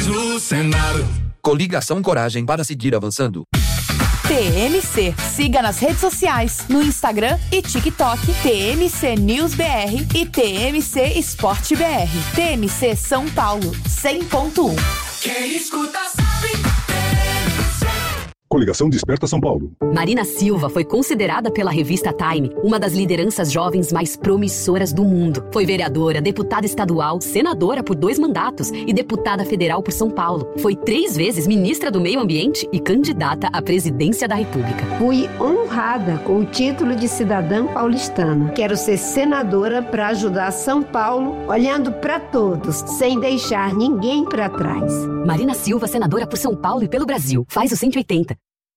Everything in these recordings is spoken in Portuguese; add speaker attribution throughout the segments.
Speaker 1: mulheres no Senado.
Speaker 2: Coligação Coragem para seguir avançando.
Speaker 3: TMC. Siga nas redes sociais, no Instagram e TikTok, TMC News BR e TMC Esporte BR. TMC São Paulo, 100.1.
Speaker 1: Quem escuta sabe.
Speaker 4: Coligação Desperta São Paulo.
Speaker 5: Marina Silva foi considerada pela revista Time uma das lideranças jovens mais promissoras do mundo. Foi vereadora, deputada estadual, senadora por 2 mandatos e deputada federal por São Paulo. Foi 3 vezes ministra do Meio Ambiente e candidata à presidência da República.
Speaker 6: Fui honrada com o título de cidadã paulistana. Quero ser senadora para ajudar São Paulo, olhando para todos, sem deixar ninguém para trás.
Speaker 5: Marina Silva, senadora por São Paulo e pelo Brasil. Faz o 180.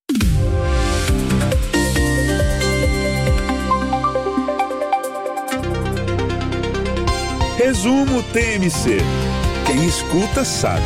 Speaker 7: Resumo TMC. Quem escuta sabe.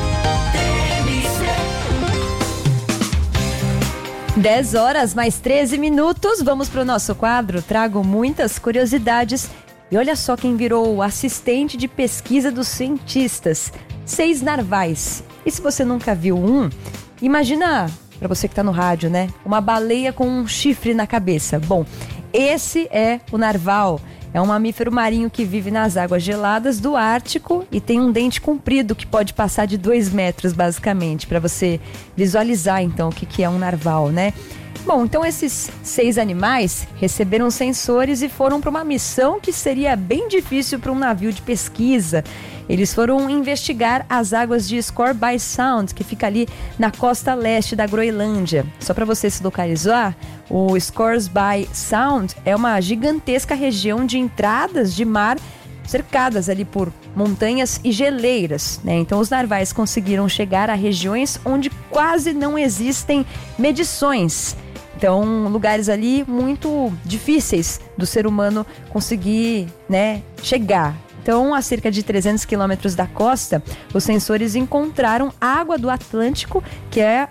Speaker 8: 10 horas mais 13 minutos. Vamos para o nosso quadro. Trago muitas curiosidades. E olha só quem virou o assistente de pesquisa dos cientistas. 6 narvais. E se você nunca viu um, imagina, para você que está no rádio, né? Uma baleia com um chifre na cabeça. Bom, esse é o narval. É um mamífero marinho que vive nas águas geladas do Ártico e tem um dente comprido que pode passar de 2 metros, basicamente, para você visualizar, então, o que é um narval, né? Bom, então esses 6 animais receberam sensores e foram para uma missão que seria bem difícil para um navio de pesquisa. Eles foram investigar as águas de Scoresby Sound, que fica ali na costa leste da Groenlândia. Só para você se localizar, o Scoresby Sound é uma gigantesca região de entradas de mar cercadas ali por montanhas e geleiras, né? Então os narvais conseguiram chegar a regiões onde quase não existem medições. Então, lugares ali muito difíceis do ser humano conseguir, né, chegar. Então, a cerca de 300 quilômetros da costa, os sensores encontraram água do Atlântico, que é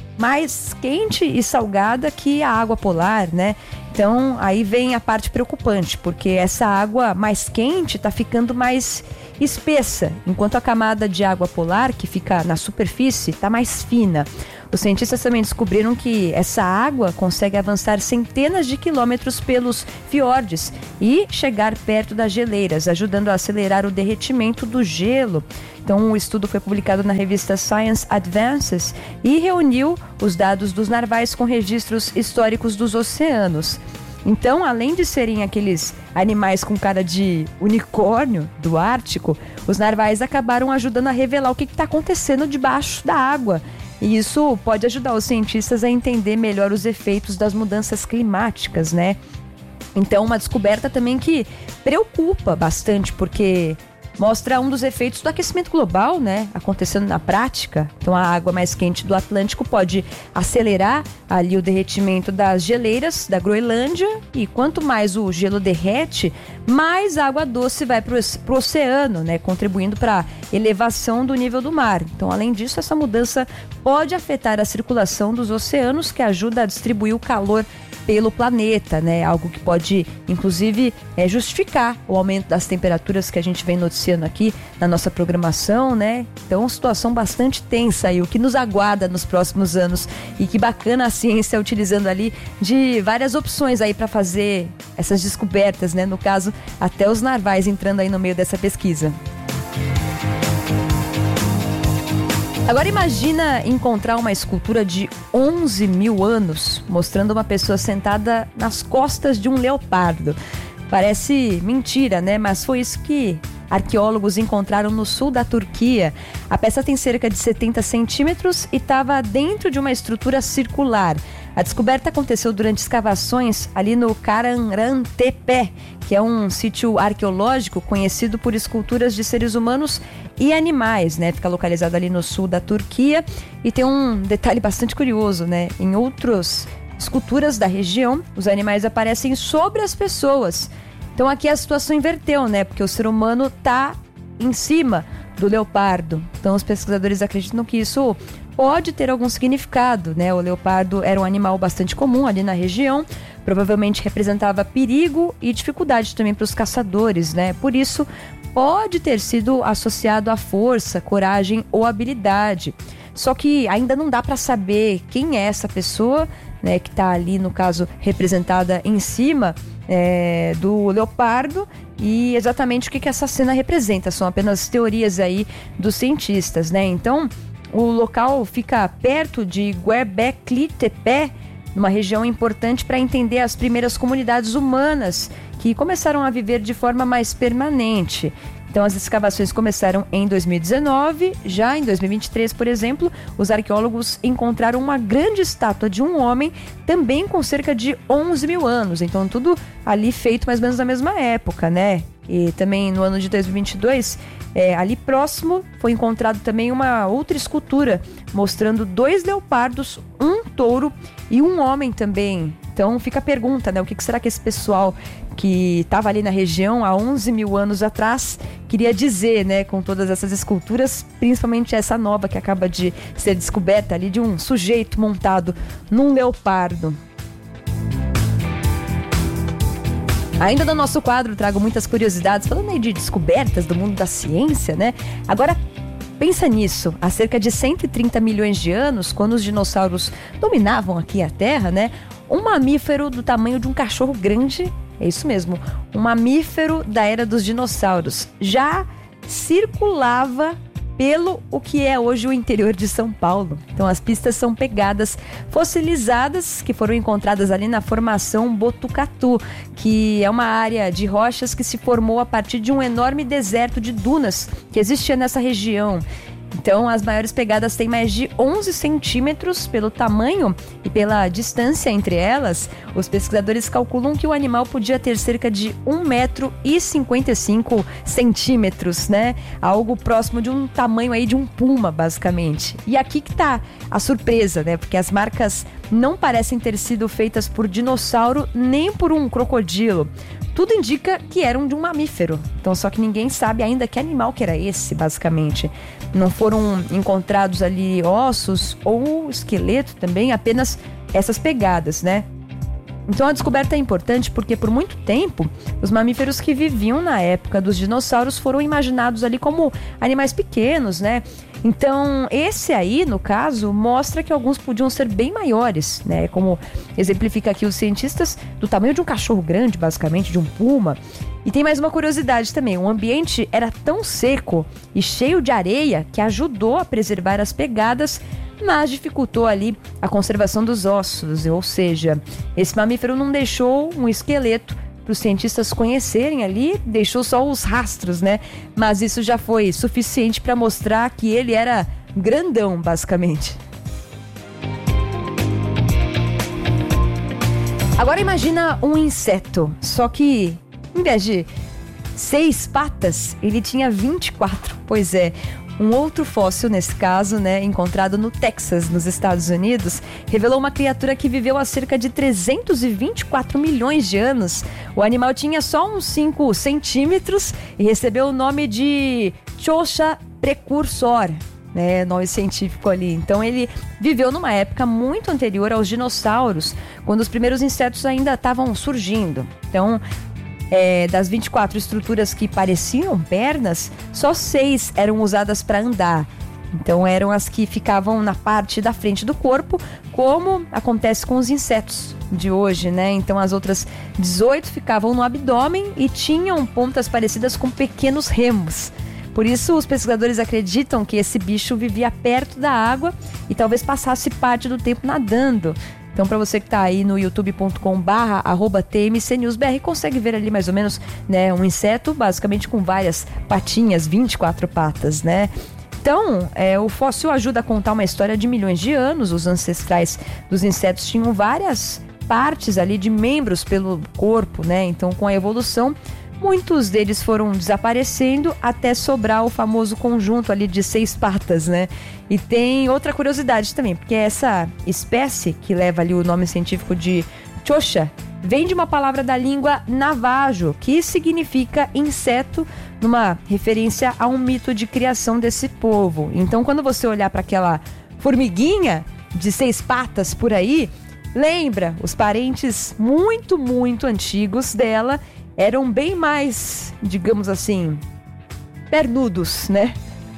Speaker 8: mais quente e salgada que a água polar, né? Então, aí vem a parte preocupante, porque essa água mais quente está ficando mais espessa, enquanto a camada de água polar, que fica na superfície, está mais fina. Os cientistas também descobriram que essa água consegue avançar centenas de quilômetros pelos fiordes e chegar perto das geleiras, ajudando a acelerar o derretimento do gelo. Então, o estudo foi publicado na revista Science Advances e reuniu os dados dos narvais com registros históricos dos oceanos. Então, além de serem aqueles animais com cara de unicórnio do Ártico, os narvais acabaram ajudando a revelar o que está acontecendo debaixo da água. E isso pode ajudar os cientistas a entender melhor os efeitos das mudanças climáticas, né? Então, uma descoberta também que preocupa bastante, porque mostra um dos efeitos do aquecimento global, né, acontecendo na prática. Então, a água mais quente do Atlântico pode acelerar ali o derretimento das geleiras da Groenlândia, e quanto mais o gelo derrete, mais água doce vai para o oceano, né, contribuindo para a elevação do nível do mar. Então, além disso, essa mudança pode afetar a circulação dos oceanos, que ajuda a distribuir o calor pelo planeta, né? Algo que pode, inclusive, justificar o aumento das temperaturas que a gente vem noticiando aqui na nossa programação, né? Então, situação bastante tensa aí, o que nos aguarda nos próximos anos. E que bacana a ciência utilizando ali de várias opções aí para fazer essas descobertas, né? No caso, até os narvais entrando aí no meio dessa pesquisa. Agora imagina encontrar uma escultura de 11 mil anos mostrando uma pessoa sentada nas costas de um leopardo. Parece mentira, né? Mas foi isso que arqueólogos encontraram no sul da Turquia. A peça tem cerca de 70 centímetros e estava dentro de uma estrutura circular. A descoberta aconteceu durante escavações ali no Karahantepe, que é um sítio arqueológico conhecido por esculturas de seres humanos e animais, né? Fica localizado ali no sul da Turquia. E tem um detalhe bastante curioso, né? Em outras esculturas da região, os animais aparecem sobre as pessoas. Então aqui a situação inverteu, né? Porque o ser humano está em cima do leopardo. Então os pesquisadores acreditam que isso pode ter algum significado, né? O leopardo era um animal bastante comum ali na região, provavelmente representava perigo e dificuldade também para os caçadores, né? Por isso, pode ter sido associado à força, coragem ou habilidade. Só que ainda não dá para saber quem é essa pessoa, né, que está ali, no caso, representada em cima do leopardo, e exatamente o que essa cena representa. São apenas teorias aí dos cientistas, né? Então, o local fica perto de Göbekli Tepe, numa região importante para entender as primeiras comunidades humanas que começaram a viver de forma mais permanente. Então, as escavações começaram em 2019. Já em 2023, por exemplo, os arqueólogos encontraram uma grande estátua de um homem, também com cerca de 11 mil anos. Então, tudo ali feito mais ou menos na mesma época, né? E também no ano de 2022, ali próximo, foi encontrado também uma outra escultura, mostrando 2 leopardos, um touro e um homem também. Então fica a pergunta, né? O que será que esse pessoal que estava ali na região há 11 mil anos atrás queria dizer, né? Com todas essas esculturas, principalmente essa nova que acaba de ser descoberta ali, de um sujeito montado num leopardo. Ainda no nosso quadro, trago muitas curiosidades, falando aí de descobertas do mundo da ciência, né? Agora, pensa nisso, há cerca de 130 milhões de anos, quando os dinossauros dominavam aqui a Terra, né? Um mamífero do tamanho de um cachorro grande, é isso mesmo, um mamífero da era dos dinossauros, já circulava pelo o que é hoje o interior de São Paulo. Então as pistas são pegadas fossilizadas que foram encontradas ali na formação Botucatu, que é uma área de rochas que se formou a partir de um enorme deserto de dunas que existia nessa região. Então, as maiores pegadas têm mais de 11 centímetros pelo tamanho e pela distância entre elas. Os pesquisadores calculam que o animal podia ter cerca de 1,55 m, né? Algo próximo de um tamanho aí de um puma, basicamente. E aqui que tá a surpresa, né? Porque as marcas não parecem ter sido feitas por dinossauro nem por um crocodilo. Tudo indica que eram de um mamífero. Então, só que ninguém sabe ainda que animal que era esse, basicamente. Não foram encontrados ali ossos ou esqueleto também, apenas essas pegadas, né? Então a descoberta é importante porque por muito tempo os mamíferos que viviam na época dos dinossauros foram imaginados ali como animais pequenos, né? Então esse aí, no caso, mostra que alguns podiam ser bem maiores, né? Como exemplifica aqui os cientistas, do tamanho de um cachorro grande, basicamente, de um puma. E tem mais uma curiosidade também, o ambiente era tão seco e cheio de areia que ajudou a preservar as pegadas, mas dificultou ali a conservação dos ossos, ou seja, esse mamífero não deixou um esqueleto para os cientistas conhecerem ali, deixou só os rastros, né? Mas isso já foi suficiente para mostrar que ele era grandão, basicamente. Agora imagina um inseto, só que em vez de 6 patas, ele tinha 24. Pois é, um outro fóssil, nesse caso, né, encontrado no Texas, nos Estados Unidos, revelou uma criatura que viveu há cerca de 324 milhões de anos. O animal tinha só uns 5 centímetros e recebeu o nome de Chosha precursor, né, nome científico ali. Então ele viveu numa época muito anterior aos dinossauros, quando os primeiros insetos ainda estavam surgindo. Então, das 24 estruturas que pareciam pernas, só 6 eram usadas para andar. Então eram as que ficavam na parte da frente do corpo, como acontece com os insetos de hoje, né? Então as outras 18 ficavam no abdômen e tinham pontas parecidas com pequenos remos. Por isso, os pesquisadores acreditam que esse bicho vivia perto da água e talvez passasse parte do tempo nadando. Então, para você que está aí no youtube.com/TMCNewsBR, consegue ver ali mais ou menos, né, um inseto basicamente com várias patinhas, 24 patas, né? Então, o fóssil ajuda a contar uma história de milhões de anos. Os ancestrais dos insetos tinham várias partes ali de membros pelo corpo, né? Então, com a evolução, muitos deles foram desaparecendo até sobrar o famoso conjunto ali de 6 patas, né? E tem outra curiosidade também, porque essa espécie que leva ali o nome científico de Chosha vem de uma palavra da língua navajo, que significa inseto, numa referência a um mito de criação desse povo. Então, quando você olhar para aquela formiguinha de 6 patas por aí, lembra, os parentes muito, muito antigos dela eram bem mais, digamos assim, pernudos, né?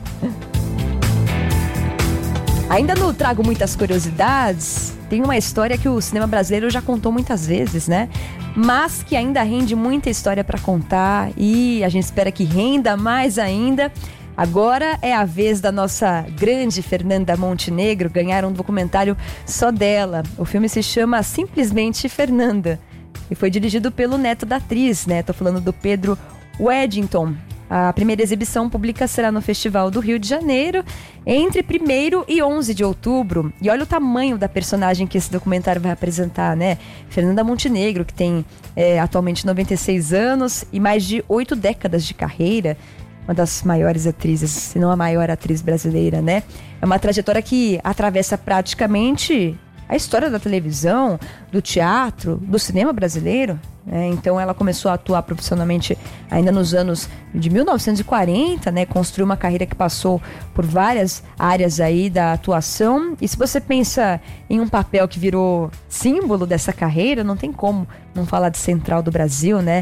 Speaker 8: Ainda não trago muitas curiosidades, tem uma história que o cinema brasileiro já contou muitas vezes, né? Mas que ainda rende muita história para contar e a gente espera que renda mais ainda. Agora é a vez da nossa grande Fernanda Montenegro ganhar um documentário só dela. O filme se chama Simplesmente Fernanda e foi dirigido pelo neto da atriz, né? Tô falando do Pedro Weddington. A primeira exibição pública será no Festival do Rio de Janeiro entre 1º e 11 de outubro. E olha o tamanho da personagem que esse documentário vai apresentar, né? Fernanda Montenegro, que tem atualmente 96 anos e mais de 8 décadas de carreira. Uma das maiores atrizes, se não a maior atriz brasileira, né? É uma trajetória que atravessa praticamente a história da televisão, do teatro, do cinema brasileiro, né? Então ela começou a atuar profissionalmente ainda nos anos de 1940, né? Construiu uma carreira que passou por várias áreas aí da atuação. E se você pensa em um papel que virou símbolo dessa carreira, não tem como não falar de Central do Brasil, né?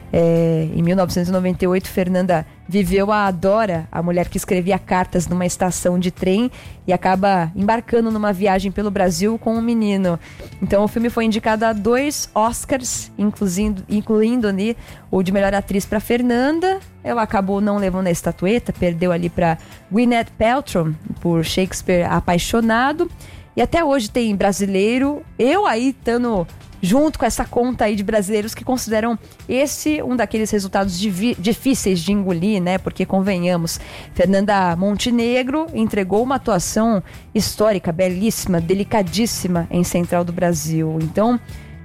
Speaker 8: Em 1998, Fernanda viveu a Dora, a mulher que escrevia cartas numa estação de trem e acaba embarcando numa viagem pelo Brasil com um menino. Então o filme foi indicado a 2 Oscars, incluindo ali o de melhor atriz para Fernanda. Ela acabou não levando a estatueta, perdeu ali para Gwyneth Paltrow por Shakespeare Apaixonado. E até hoje tem brasileiro, eu aí estando junto com essa conta aí de brasileiros que consideram esse um daqueles resultados difíceis de engolir, né? Porque, convenhamos, Fernanda Montenegro entregou uma atuação histórica, belíssima, delicadíssima em Central do Brasil. Então,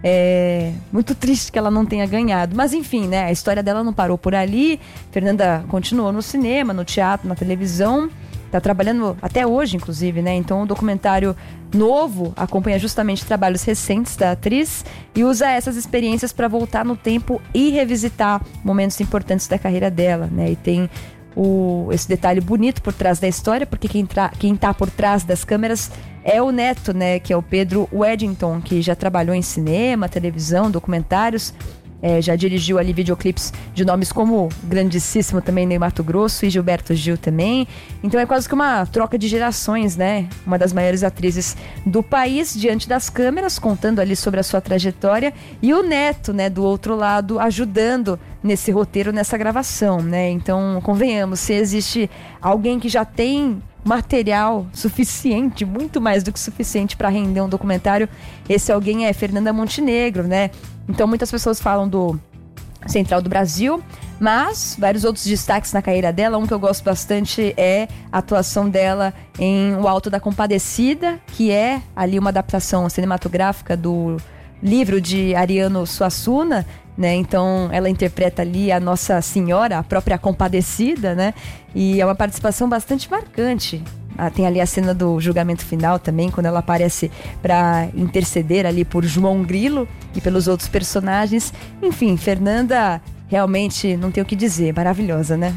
Speaker 8: é muito triste que ela não tenha ganhado. Mas, enfim, né? A história dela não parou por ali. Fernanda continuou no cinema, no teatro, na televisão. Está trabalhando até hoje, inclusive, né? Então o documentário novo acompanha justamente trabalhos recentes da atriz e usa essas experiências para voltar no tempo e revisitar momentos importantes da carreira dela, né? E tem esse detalhe bonito por trás da história, porque quem tá por trás das câmeras é o neto, né? Que é o Pedro Weddington, que já trabalhou em cinema, televisão, documentários. Já dirigiu ali videoclipes de nomes como grandíssimo também Ney Matogrosso e Gilberto Gil também. Então é quase que uma troca de gerações, né? Uma das maiores atrizes do país diante das câmeras, contando ali sobre a sua trajetória. E o neto, né, do outro lado, ajudando nesse roteiro, nessa gravação, né? Então, convenhamos, se existe alguém que já tem material suficiente, muito mais do que suficiente para render um documentário, esse alguém é Fernanda Montenegro, né? Então muitas pessoas falam do Central do Brasil, mas vários outros destaques na carreira dela. Um que eu gosto bastante é a atuação dela em O Alto da Compadecida, que é ali uma adaptação cinematográfica do livro de Ariano Suassuna, né? Então ela interpreta ali a Nossa Senhora, a própria Compadecida, né? E é uma participação bastante marcante. Tem ali a cena do julgamento final também, quando ela aparece para interceder ali por João Grilo e pelos outros personagens. Enfim, Fernanda realmente não tem o que dizer, maravilhosa, né?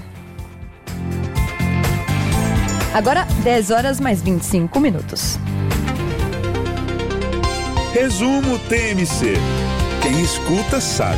Speaker 8: Agora 10 horas mais 25 minutos.
Speaker 7: Resumo TMC. Quem escuta sabe.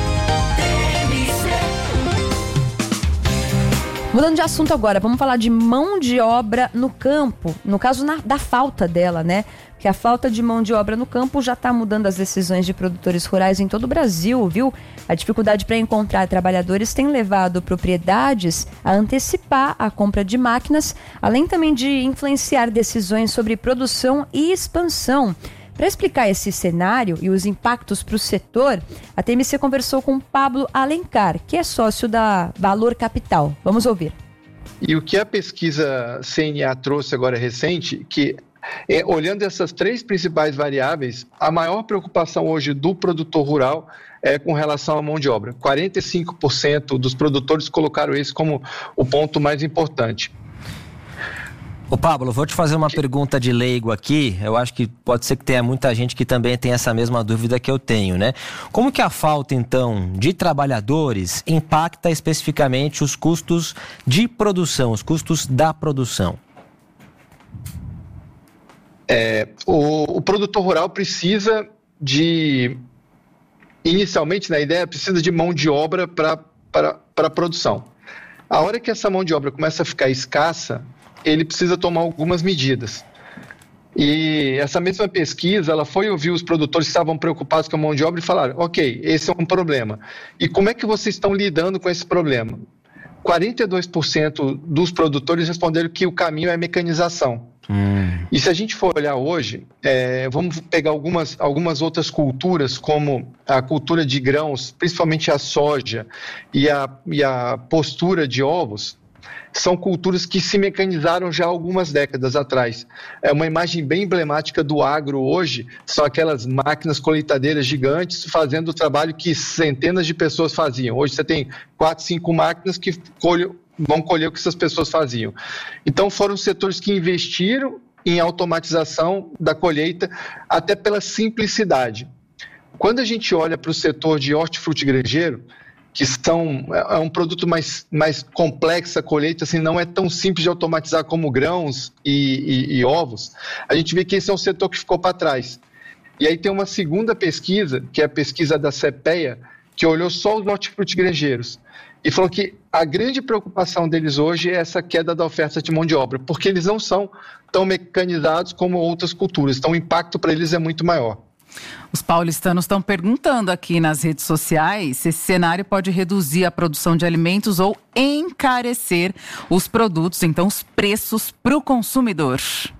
Speaker 8: Mudando de assunto agora, vamos falar de mão de obra no campo. No caso da falta dela, né? Porque a falta de mão de obra no campo já está mudando as decisões de produtores rurais em todo o Brasil, viu? A dificuldade para encontrar trabalhadores tem levado propriedades a antecipar a compra de máquinas, além também de influenciar decisões sobre produção e expansão. Para explicar esse cenário e os impactos para o setor, a TMC conversou com Pablo Alencar, que é sócio da Valor Capital. Vamos ouvir.
Speaker 4: E o que a pesquisa CNA trouxe agora recente, que olhando essas 3 principais variáveis, a maior preocupação hoje do produtor rural é com relação à mão de obra. 45% dos produtores colocaram esse como o ponto mais importante.
Speaker 9: Ô Pablo, vou te fazer uma pergunta de leigo aqui. Eu acho que pode ser que tenha muita gente que também tem essa mesma dúvida que eu tenho, né? Como que a falta, então, de trabalhadores impacta especificamente os custos de produção, os custos da produção?
Speaker 4: O produtor rural precisa inicialmente, na ideia, precisa de mão de obra para a produção. A hora que essa mão de obra começa a ficar escassa, ele precisa tomar algumas medidas. E essa mesma pesquisa, ela foi ouvir os produtores que estavam preocupados com a mão de obra e falaram, ok, esse é um problema. E como é que vocês estão lidando com esse problema? 42% dos produtores responderam que o caminho é a mecanização. E se a gente for olhar hoje, vamos pegar algumas outras culturas, como a cultura de grãos, principalmente a soja e a postura de ovos, são culturas que se mecanizaram já há algumas décadas atrás. É uma imagem bem emblemática do agro hoje, são aquelas máquinas colheitadeiras gigantes fazendo o trabalho que centenas de pessoas faziam. Hoje você tem 4, 5 máquinas que vão colher o que essas pessoas faziam. Então foram setores que investiram em automatização da colheita, até pela simplicidade. Quando a gente olha para o setor de hortifruti granjeiro, que é um produto mais complexo a colheita, assim, não é tão simples de automatizar como grãos e ovos, a gente vê que esse é um setor que ficou para trás. E aí tem uma segunda pesquisa, que é a pesquisa da CPEA, que olhou só os hortifruti granjeiros, e falou que a grande preocupação deles hoje é essa queda da oferta de mão de obra, porque eles não são tão mecanizados como outras culturas, então o impacto para eles é muito maior.
Speaker 10: Os paulistanos estão perguntando aqui nas redes sociais se esse cenário pode reduzir a produção de alimentos ou encarecer os produtos, então os preços para o consumidor.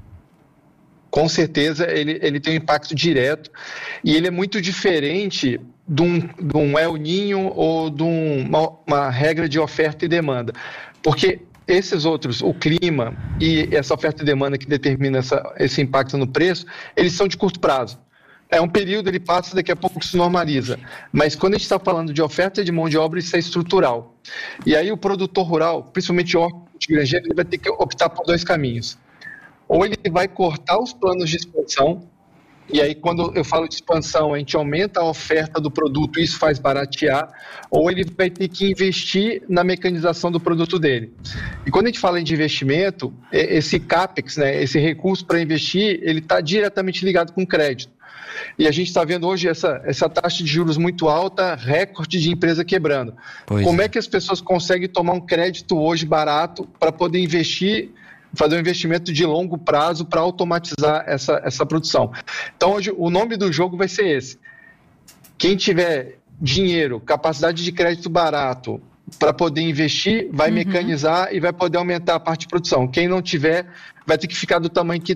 Speaker 4: Com certeza ele tem um impacto direto e ele é muito diferente de um El Niño ou de uma regra de oferta e demanda, porque esses outros, o clima e essa oferta e demanda que determina esse impacto no preço, eles são de curto prazo. É um período, ele passa, daqui a pouco se normaliza. Mas quando a gente está falando de oferta de mão de obra, isso é estrutural. E aí o produtor rural, principalmente o hortifruti granjeiro, ele vai ter que optar por 2 caminhos. Ou ele vai cortar os planos de expansão, e aí quando eu falo de expansão, a gente aumenta a oferta do produto, isso faz baratear, ou ele vai ter que investir na mecanização do produto dele. E quando a gente fala de investimento, esse CAPEX, né, esse recurso para investir, ele está diretamente ligado com crédito. E a gente está vendo hoje essa taxa de juros muito alta, recorde de empresa quebrando. Como é que as pessoas conseguem tomar um crédito hoje barato para poder investir, fazer um investimento de longo prazo para automatizar essa produção? Então hoje o nome do jogo vai ser esse. Quem tiver dinheiro, capacidade de crédito barato para poder investir, vai mecanizar e vai poder aumentar a parte de produção. Quem não tiver, vai ter que ficar do tamanho que